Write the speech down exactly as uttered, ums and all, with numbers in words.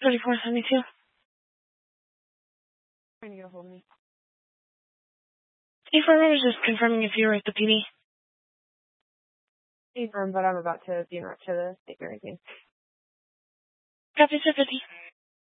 thirty-four seventy-two. Trying to get a hold of me. Hey, firm, I was just confirming if you were at the P D. Hey, firm, but I'm about to do not to the state or anything. Copy, sir, fifty.